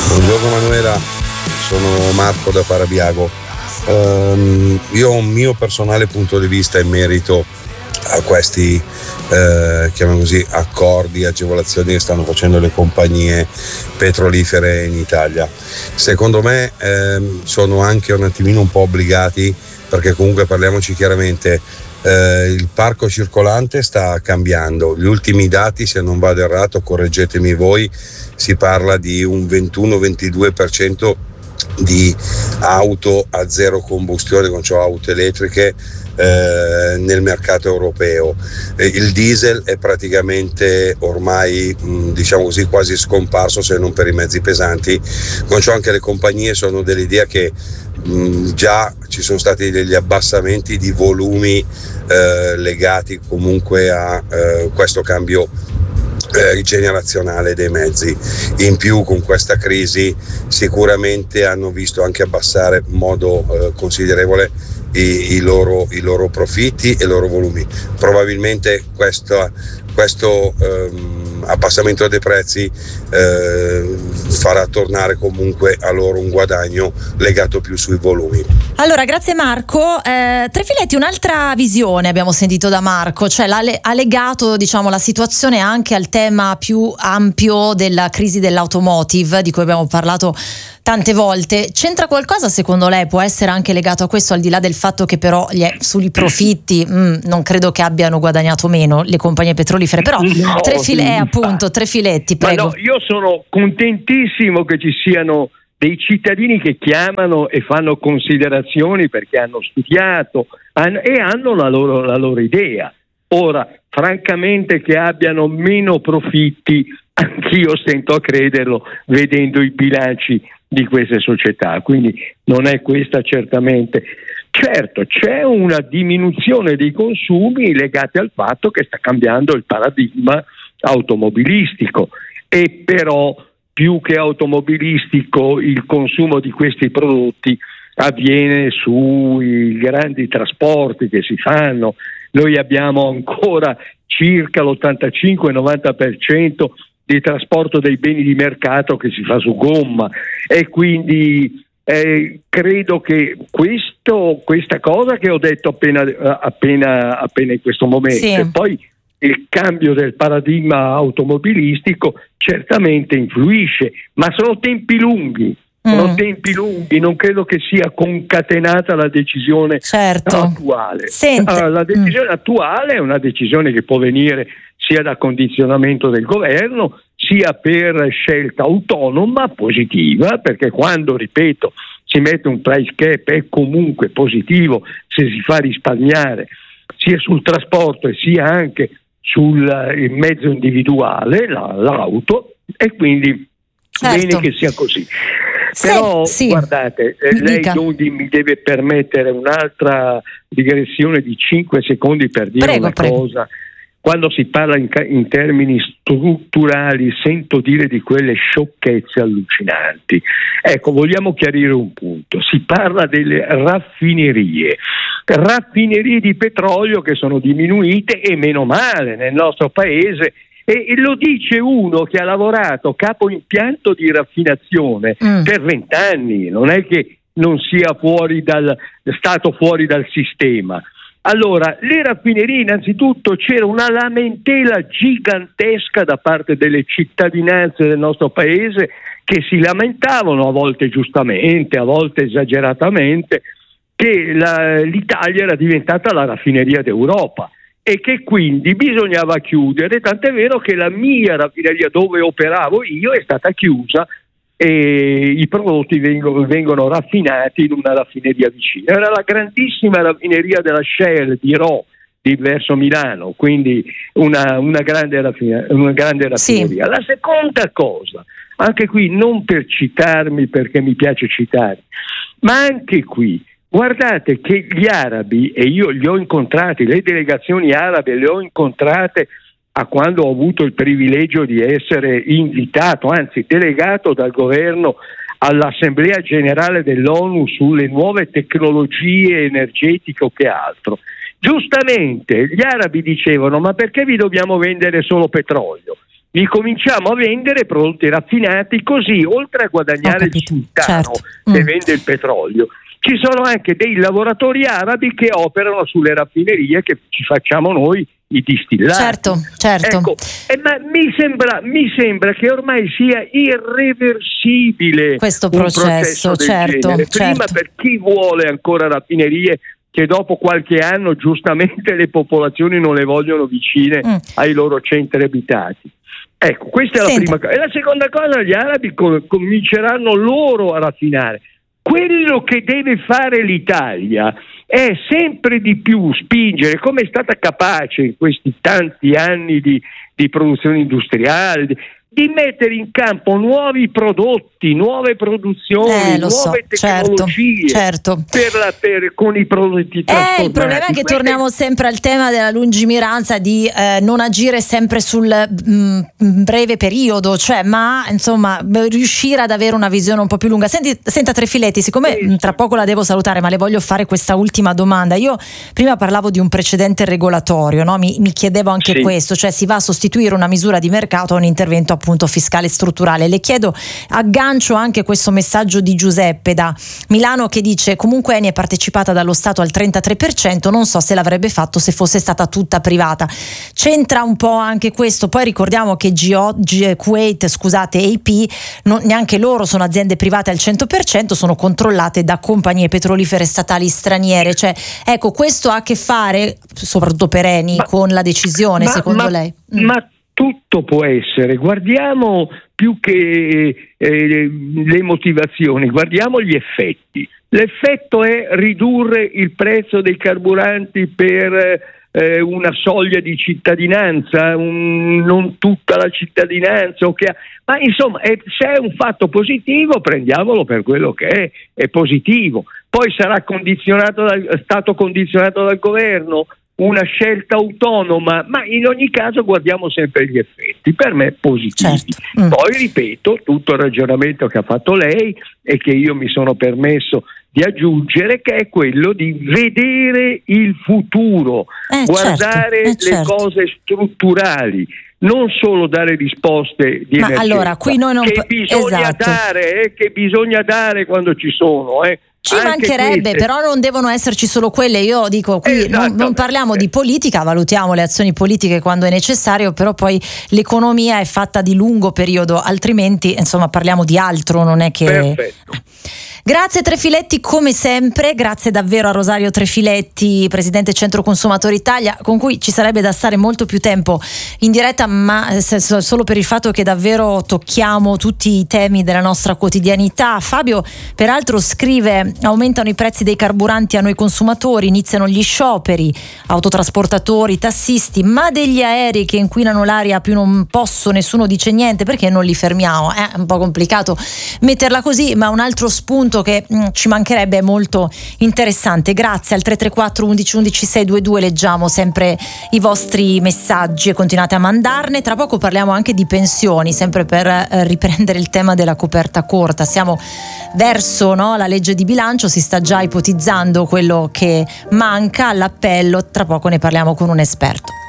Buongiorno Manuela, sono Marco da Parabiago. Io ho un mio personale punto di vista in merito a questi chiamiamo così accordi, agevolazioni che stanno facendo le compagnie petrolifere in Italia. Secondo me sono anche un attimino un po' obbligati, perché comunque parliamoci chiaramente, il parco circolante sta cambiando. Gli ultimi dati, se non vado errato, correggetemi voi, si parla di un 21-22% di auto a zero combustione, con ciò auto elettriche, nel mercato europeo. Il diesel è praticamente ormai diciamo così quasi scomparso, se non per i mezzi pesanti, con ciò anche le compagnie sono dell'idea che già ci sono stati degli abbassamenti di volumi legati comunque a questo cambio generazionale dei mezzi. In più, con questa crisi sicuramente hanno visto anche abbassare in modo considerevole i loro profitti e i loro volumi. Probabilmente questo abbassamento dei prezzi farà tornare comunque a loro un guadagno legato più sui volumi. Allora, grazie Marco. Trefiletti, un'altra visione abbiamo sentito da Marco, cioè ha legato, diciamo, la situazione anche al tema più ampio della crisi dell'automotive, di cui abbiamo parlato tante volte. C'entra qualcosa secondo lei? Può essere anche legato a questo, al di là del fatto che però sui profitti non credo che abbiano guadagnato meno le compagnie petrolifere, però no, Trefiletti, prego. Ma no, io sono contentissimo che ci siano dei cittadini che chiamano e fanno considerazioni perché hanno studiato e hanno la loro idea. Ora, francamente, che abbiano meno profitti, anch'io stento a crederlo vedendo i bilanci di queste società, quindi non è questa certamente. Certo, c'è una diminuzione dei consumi legata al fatto che sta cambiando il paradigma automobilistico, e però più che automobilistico il consumo di questi prodotti avviene sui grandi trasporti che si fanno. Noi abbiamo ancora circa l'85-90% di trasporto dei beni di mercato che si fa su gomma, e quindi credo che questa cosa che ho detto appena in questo momento, sì. E poi il cambio del paradigma automobilistico certamente influisce, ma sono tempi lunghi. Sono tempi lunghi, non credo che sia concatenata la decisione attuale. La decisione attuale è una decisione che può venire sia da condizionamento del governo, sia per scelta autonoma positiva, perché quando, ripeto, si mette un price cap è comunque positivo se si fa risparmiare sia sul trasporto e sia anche sul mezzo individuale, l'auto, e quindi bene che sia così. Però guardate, lei mi deve permettere un'altra digressione di 5 secondi per dire una cosa. Quando si parla in termini strutturali sento dire di quelle sciocchezze allucinanti. Ecco, vogliamo chiarire un punto. Si parla delle raffinerie di petrolio che sono diminuite, e meno male nel nostro paese. E lo dice uno che ha lavorato capo impianto di raffinazione per 20 anni, non è che non sia stato fuori dal sistema. Allora, le raffinerie, innanzitutto c'era una lamentela gigantesca da parte delle cittadinanze del nostro paese, che si lamentavano, a volte giustamente, a volte esageratamente, che l'Italia era diventata la raffineria d'Europa e che quindi bisognava chiudere, tant'è vero che la mia raffineria dove operavo io è stata chiusa e i prodotti vengono raffinati in una raffineria vicina. Era la grandissima raffineria della Shell di Rho, verso Milano, quindi una grande raffineria. Sì. La seconda cosa, anche qui non per citarmi perché mi piace citare, ma anche qui guardate che gli arabi, e io li ho incontrati, le delegazioni arabe le ho incontrate a quando ho avuto il privilegio di essere invitato, anzi delegato dal governo all'Assemblea Generale dell'ONU sulle nuove tecnologie energetiche o che altro. Giustamente gli arabi dicevano: ma perché vi dobbiamo vendere solo petrolio? li cominciamo a vendere prodotti raffinati, così oltre a guadagnare il sultano che vende il petrolio, ci sono anche dei lavoratori arabi che operano sulle raffinerie che ci facciamo noi i distillati. Certo. Ecco, ma mi sembra che ormai sia irreversibile questo processo del genere. Prima per chi vuole ancora raffinerie che dopo qualche anno giustamente le popolazioni non le vogliono vicine ai loro centri abitati. Ecco, questa è la prima cosa. E la seconda cosa, gli arabi cominceranno loro a raffinare. Quello che deve fare l'Italia è sempre di più spingere, come è stata capace in questi tanti anni di produzione industriale, di mettere in campo nuovi prodotti, nuove produzioni, nuove tecnologie con i prodotti trasformati. Il problema è che torniamo sempre al tema della lungimiranza, di non agire sempre sul breve periodo, ma insomma riuscire ad avere una visione un po' più lunga. Senta Trefiletti, siccome tra poco la devo salutare, ma le voglio fare questa ultima domanda. Io prima parlavo di un precedente regolatorio, no? Mi chiedevo anche questo, cioè si va a sostituire una misura di mercato a un intervento appunto fiscale strutturale. Le chiedo, aggancio anche questo messaggio di Giuseppe da Milano che dice: comunque Eni è partecipata dallo Stato al 33%, non so se l'avrebbe fatto se fosse stata tutta privata. C'entra un po' anche questo. Poi ricordiamo che Kuwait, AP, neanche loro sono aziende private al 100%, sono controllate da compagnie petrolifere statali straniere. Cioè, ecco, questo ha a che fare, soprattutto per Eni, con la decisione, secondo lei? Ma tutto può essere, guardiamo più che le motivazioni, guardiamo gli effetti. L'effetto è ridurre il prezzo dei carburanti per una soglia di cittadinanza, non tutta la cittadinanza, ma insomma se è un fatto positivo prendiamolo per quello che è positivo. Poi sarà stato condizionato dal governo, una scelta autonoma, ma in ogni caso guardiamo sempre gli effetti, per me positivi. Poi ripeto, tutto il ragionamento che ha fatto lei e che io mi sono permesso di aggiungere, che è quello di vedere il futuro, guardare le cose strutturali, non solo dare risposte di emergenza, allora, qui noi non che bisogna dare quando ci sono, Ci mancherebbe, però non devono esserci solo quelle. Io dico, qui non parliamo di politica, valutiamo le azioni politiche quando è necessario, però poi l'economia è fatta di lungo periodo, altrimenti insomma parliamo di altro, non è che... Perfetto. Grazie Trefiletti come sempre, grazie davvero a Rosario Trefiletti, presidente Centro Consumatori Italia, con cui ci sarebbe da stare molto più tempo in diretta, ma solo per il fatto che davvero tocchiamo tutti i temi della nostra quotidianità. Fabio peraltro scrive: aumentano i prezzi dei carburanti a noi consumatori, iniziano gli scioperi, autotrasportatori, tassisti, ma degli aerei che inquinano l'aria più non posso, nessuno dice niente, perché non li fermiamo? È un po' complicato metterla così, ma un altro spunto che ci mancherebbe è molto interessante. Grazie al 334 11 11 622 leggiamo sempre i vostri messaggi e continuate a mandarne. Tra poco parliamo anche di pensioni, sempre per riprendere il tema della coperta corta. Siamo verso la legge di bilancio, si sta già ipotizzando quello che manca all'appello, tra poco ne parliamo con un esperto.